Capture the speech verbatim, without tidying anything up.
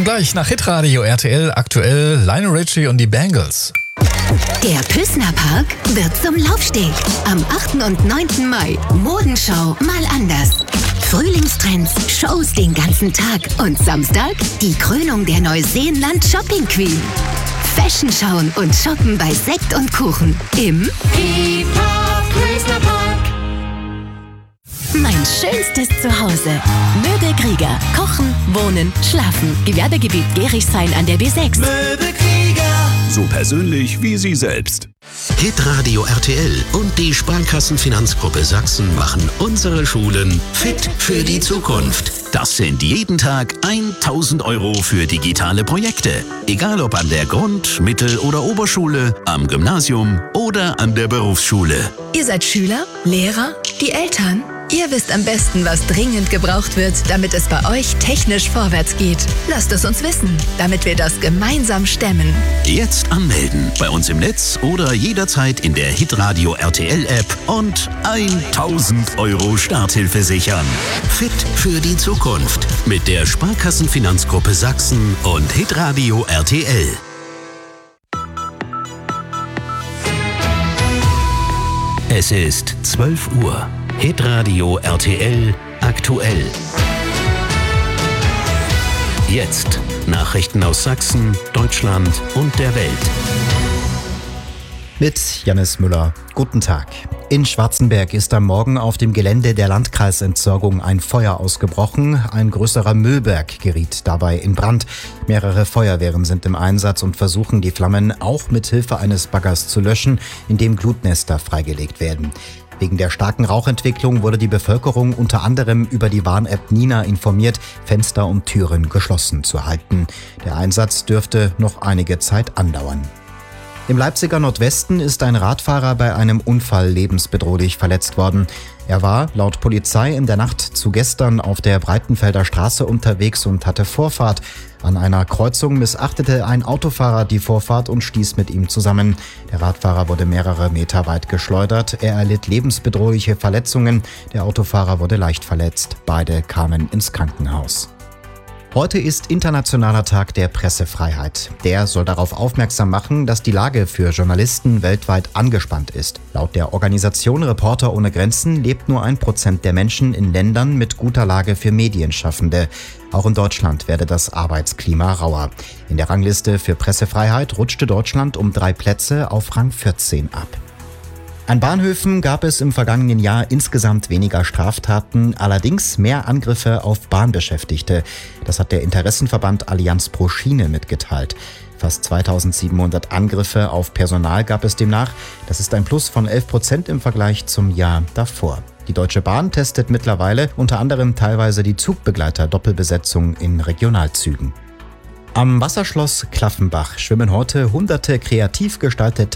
Und gleich nach Hitradio R T L aktuell Lionel Richie und die Bangles. Der Püssner Park wird zum Laufsteg. Am achten und neunten Mai. Modenschau mal anders. Frühlingstrends, Shows den ganzen Tag. Und Samstag die Krönung der Neuseenland Shopping Queen. Fashion schauen und shoppen bei Sekt und Kuchen. Im Püssner Park. Mein schönstes Zuhause. Möbel Krieger. Kochen, wohnen, schlafen. Gewerbegebiet Gerichshain an der B sechs. Möbel Krieger. So persönlich wie Sie selbst. Hitradio R T L und die Sparkassenfinanzgruppe Sachsen machen unsere Schulen fit für die Zukunft. Das sind jeden Tag tausend Euro für digitale Projekte. Egal ob an der Grund-, Mittel- oder Oberschule, am Gymnasium oder an der Berufsschule. Ihr seid Schüler, Lehrer, die Eltern. Ihr wisst am besten, was dringend gebraucht wird, damit es bei euch technisch vorwärts geht. Lasst es uns wissen, damit wir das gemeinsam stemmen. Jetzt anmelden, bei uns im Netz oder jederzeit in der Hitradio R T L App und tausend Euro Starthilfe sichern. Fit für die Zukunft mit der Sparkassenfinanzgruppe Sachsen und Hitradio R T L. Es ist zwölf Uhr. Hitradio R T L aktuell. Jetzt Nachrichten aus Sachsen, Deutschland und der Welt. Mit Jannis Müller. Guten Tag. In Schwarzenberg ist am Morgen auf dem Gelände der Landkreisentsorgung ein Feuer ausgebrochen. Ein größerer Müllberg geriet dabei in Brand. Mehrere Feuerwehren sind im Einsatz und versuchen, die Flammen auch mit Hilfe eines Baggers zu löschen, indem Glutnester freigelegt werden. Wegen der starken Rauchentwicklung wurde die Bevölkerung unter anderem über die Warn-App Nina informiert, Fenster und Türen geschlossen zu halten. Der Einsatz dürfte noch einige Zeit andauern. Im Leipziger Nordwesten ist ein Radfahrer bei einem Unfall lebensbedrohlich verletzt worden. Er war laut Polizei in der Nacht zu gestern auf der Breitenfelder Straße unterwegs und hatte Vorfahrt. An einer Kreuzung missachtete ein Autofahrer die Vorfahrt und stieß mit ihm zusammen. Der Radfahrer wurde mehrere Meter weit geschleudert. Er erlitt lebensbedrohliche Verletzungen. Der Autofahrer wurde leicht verletzt. Beide kamen ins Krankenhaus. Heute ist Internationaler Tag der Pressefreiheit. Der soll darauf aufmerksam machen, dass die Lage für Journalisten weltweit angespannt ist. Laut der Organisation Reporter ohne Grenzen lebt nur ein Prozent der Menschen in Ländern mit guter Lage für Medienschaffende. Auch in Deutschland werde das Arbeitsklima rauer. In der Rangliste für Pressefreiheit rutschte Deutschland um drei Plätze auf Rang vierzehn ab. An Bahnhöfen gab es im vergangenen Jahr insgesamt weniger Straftaten, allerdings mehr Angriffe auf Bahnbeschäftigte. Das hat der Interessenverband Allianz pro Schiene mitgeteilt. Fast zweitausendsiebenhundert Angriffe auf Personal gab es demnach. Das ist ein Plus von elf Prozent im Vergleich zum Jahr davor. Die Deutsche Bahn testet mittlerweile unter anderem teilweise die Zugbegleiter-Doppelbesetzung in Regionalzügen. Am Wasserschloss Klaffenbach schwimmen heute hunderte kreativ gestaltete